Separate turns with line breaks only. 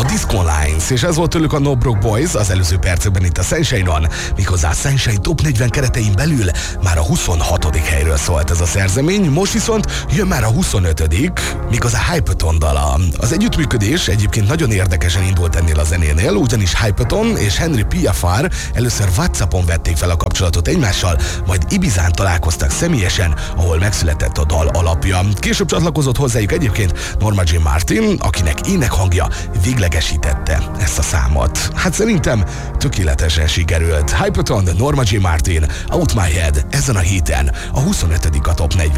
Disco Lines, és ez volt tőlük a No Broke Boys az előző percekben itt a Sunshine-on, méghozzá a Sunshine Top 40 keretein belül már a 26. helyről szólt ez a szerzemény, most viszont jön már a 25. méghozzá Hypaton dala. Az együttműködés egyébként nagyon érdekesen indult ennél a zenénél, ugyanis Hypaton és Henry Piafar először WhatsAppon vették fel a kapcsolatot egymással, majd Ibizán találkoztak személyesen, ahol megszületett a dal alapja. Később csatlakozott hozzájuk egyébként Norma Jean Martin, akinek énekhangja véglegesítette ezt a számot. Hát szerintem tökéletesen sikerült. Hypaton, Norma Jean Martin, Out My Head ezen a héten a 25. a Top 40